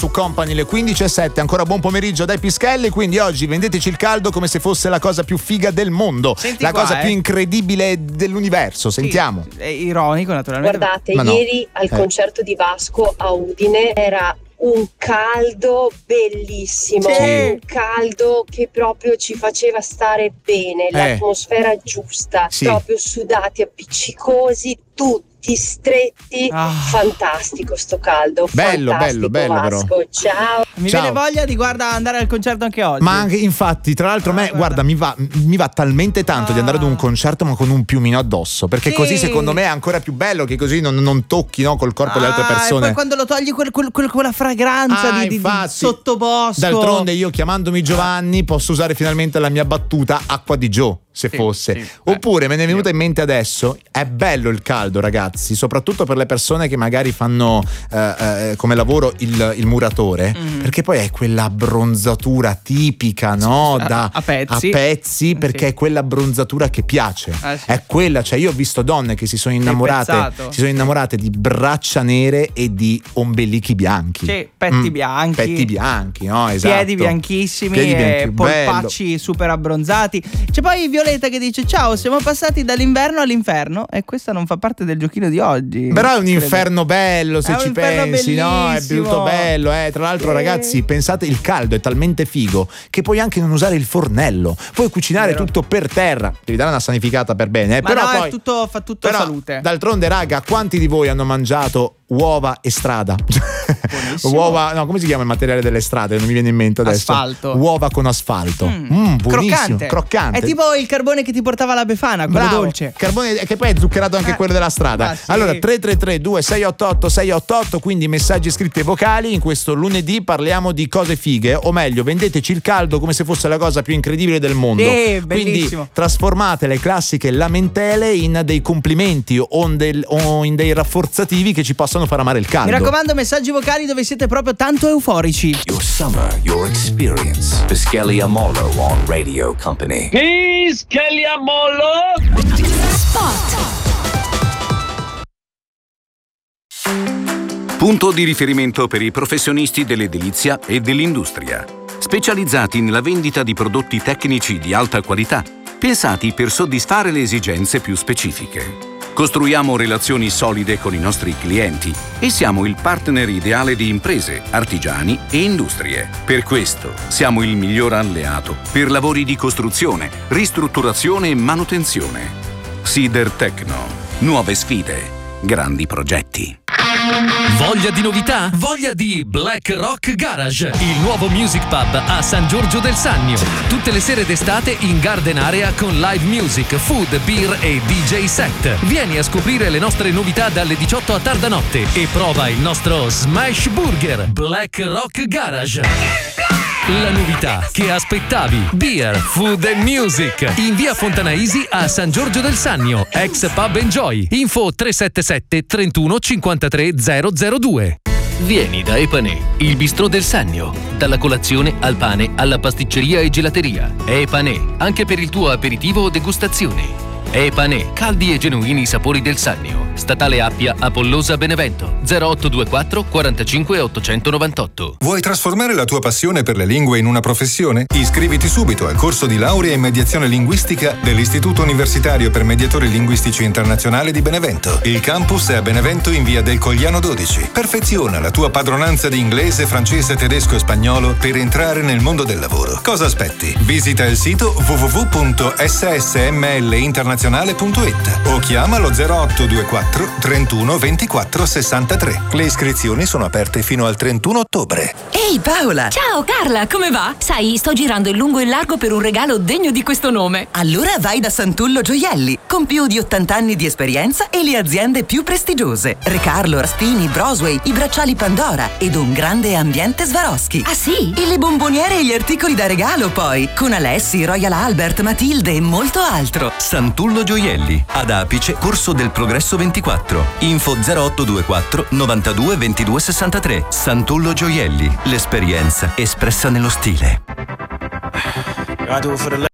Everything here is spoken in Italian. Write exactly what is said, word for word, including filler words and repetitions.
su Company le quindici e sette. Ancora buon pomeriggio dai Pischelli. Quindi oggi vendeteci il caldo come se fosse la cosa più figa del mondo. Senti la qua, cosa eh. più incredibile dell'universo. Sentiamo. Sì, è ironico naturalmente. Guardate, Ma ieri no. al eh. concerto di Vasco a Udine era un caldo bellissimo, sì. un caldo che proprio ci faceva stare bene, eh. l'atmosfera giusta, sì. proprio sudati, appiccicosi, tutti stretti, ah. fantastico sto caldo, bello, fantastico, bello, bello Vasco, però. ciao. Mi Ciao. viene voglia di guarda andare al concerto anche oggi. Ma anche infatti, tra l'altro, a me Ah, guarda, guarda mi va, mi va talmente tanto ah. di andare ad un concerto, ma con un piumino addosso. Perché sì. così secondo me è ancora più bello, che così non, non tocchi, no, col corpo ah, delle altre persone. E poi quando lo togli quel, quel, quel, quella fragranza Ah, di, di, infatti, di sottobosco. D'altronde io, chiamandomi Giovanni, posso usare finalmente la mia battuta acqua di Joe, se sì, fosse. sì. Oppure me ne è venuta in mente adesso, è bello il caldo, ragazzi, soprattutto per le persone che magari fanno eh, eh, come lavoro il, il muratore, mm. perché poi è quella abbronzatura tipica, no? A, da, a pezzi, a pezzi perché sì. è quella abbronzatura che piace. Ah, sì. È quella, cioè io ho visto donne che si sono innamorate, si sono innamorate di braccia nere e di ombelichi bianchi. Sì, petti Mm, bianchi. Petti bianchi, no? Esatto. Piedi bianchissimi, Piedi bianchi, e polpacci bello. Super abbronzati. C'è poi Violetta che dice: ciao, siamo passati dall'inverno all'inferno. E questa non fa parte del giochino di oggi. Però è un credo. inferno bello, se è ci pensi, no? È molto bello, eh. Tra l'altro, sì. ragazzi, pensate, il caldo è talmente figo che puoi anche non usare il fornello. Puoi cucinare Vero. tutto per terra. Devi dare una sanificata per bene, eh. Ma però no, poi è tutto, fa tutto però, salute. D'altronde, raga, quanti di voi hanno mangiato uova e strada? Uova, no, come si chiama il materiale delle strade? Non mi viene in mente adesso. Asfalto. Uova con asfalto. Mm. Mm, buonissimo, croccante. croccante. È tipo il carbone che ti portava la Befana, quello Bravo. dolce. Carbone che poi è zuccherato anche Eh. quello della strada. Ah, sì. Allora tre tre tre due sei otto otto sei otto otto, quindi messaggi scritti e vocali. In questo lunedì parliamo di cose fighe, o meglio, vendeteci il caldo come se fosse la cosa più incredibile del mondo. Sì, quindi bellissimo. trasformate le classiche lamentele in dei complimenti o, del, o in dei rafforzativi che ci possano far amare il caldo. Mi raccomando, messaggi vocali dove siete proprio tanto euforici. Your summer, your experience. Pischelli Amolo on Radio Company. Pischelli Amolo. Punto di riferimento per i professionisti dell'edilizia e dell'industria, specializzati nella vendita di prodotti tecnici di alta qualità, pensati per soddisfare le esigenze più specifiche. Costruiamo relazioni solide con i nostri clienti e siamo il partner ideale di imprese, artigiani e industrie. Per questo siamo il miglior alleato per lavori di costruzione, ristrutturazione e manutenzione. Sidertecno. Nuove sfide. Grandi progetti. Voglia di novità? Voglia di Black Rock Garage, il nuovo music pub a San Giorgio del Sannio. Tutte le sere d'estate in Garden Area con live music, food, beer e D J set. Vieni a scoprire le nostre novità dalle diciotto a tarda notte e prova il nostro Smash Burger. Black Rock Garage. La novità che aspettavi. Beer, food and music. In via Fontanaisi a San Giorgio del Sannio. Ex Pub Enjoy. Info tre sette sette trentuno cinquantatré zero zero due. Vieni da Epanè, il bistrò del Sannio. Dalla colazione al pane alla pasticceria e gelateria. Epanè, anche per il tuo aperitivo o degustazione. Epanè, caldi e genuini sapori del Sannio. Statale Appia, Apollosa, Benevento. zero otto due quattro quarantacinque ottocentonovantotto. Vuoi trasformare la tua passione per le lingue in una professione? Iscriviti subito al corso di laurea in mediazione linguistica dell'Istituto Universitario per Mediatori Linguistici Internazionali di Benevento. Il campus è a Benevento in via del Cogliano dodici. Perfeziona la tua padronanza di inglese, francese, tedesco e spagnolo per entrare nel mondo del lavoro. Cosa aspetti? Visita il sito w w w punto s s m l internazionale punto i t o chiama lo zero otto due quattro trentuno ventiquattro sessantatré. Le iscrizioni sono aperte fino al trentuno ottobre. Ehi Paola! Ciao Carla, come va? Sai, sto girando in lungo e in largo per un regalo degno di questo nome. Allora vai da Santullo Gioielli, con più di ottanta anni di esperienza e le aziende più prestigiose. Recarlo, Rastini, Brosway, i bracciali Pandora ed un grande ambiente Swarovski. Ah sì? E le bomboniere e gli articoli da regalo poi, con Alessi, Royal Albert, Matilde e molto altro. Santullo Gioielli, ad Apice, Corso del Progresso ventiquattro. Info zero otto due quattro novantadue ventidue sessantatré. Santullo Gioielli, l'esperienza espressa nello stile.